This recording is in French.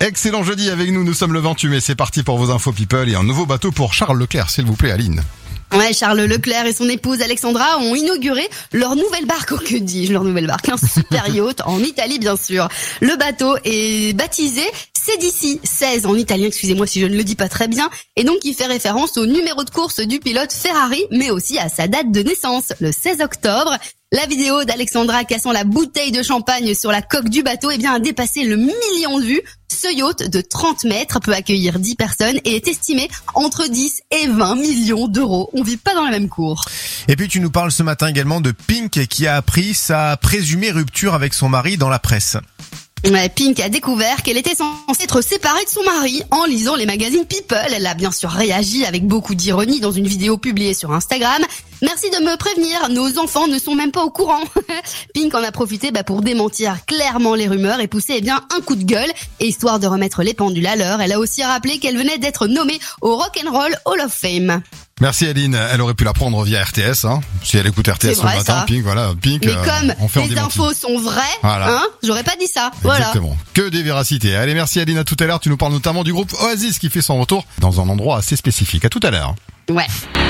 Excellent jeudi avec nous sommes le 28 mai, c'est parti pour vos infos people et un nouveau bateau pour Charles Leclerc, s'il vous plaît Aline. Ouais, Charles Leclerc et son épouse Alexandra ont inauguré leur nouvelle barque, que dis-je, leur nouvelle barque, un super yacht en Italie bien sûr. Le bateau est baptisé Sedici 16 en italien, excusez-moi si je ne le dis pas très bien, et donc il fait référence au numéro de course du pilote Ferrari, mais aussi à sa date de naissance, le 16 octobre. La vidéo d'Alexandra cassant la bouteille de champagne sur la coque du bateau a dépassé le 1 million de vues. Ce yacht de 30 mètres peut accueillir 10 personnes et est estimé entre 10 et 20 millions d'euros. On vit pas dans la même cour. Et puis tu nous parles ce matin également de Pink qui a appris sa présumée rupture avec son mari dans la presse. Ouais, Pink a découvert qu'elle était censée être séparée de son mari en lisant les magazines People. Elle a bien sûr réagi avec beaucoup d'ironie dans une vidéo publiée sur Instagram. Merci de me prévenir, nos enfants ne sont même pas au courant. Pink en a profité pour démentir clairement les rumeurs et pousser un coup de gueule. Et histoire de remettre les pendules à l'heure, elle a aussi rappelé qu'elle venait d'être nommée au Rock'n'Roll Hall of Fame. Merci Aline, elle aurait pu la prendre via RTS, si elle écoute RTS ce matin, ça. Pink, Mais comme les infos sont vraies, j'aurais pas dit ça. Exactement. Voilà. Que des véracités. Allez, merci Aline, à tout à l'heure, tu nous parles notamment du groupe Oasis qui fait son retour dans un endroit assez spécifique. À tout à l'heure. Ouais.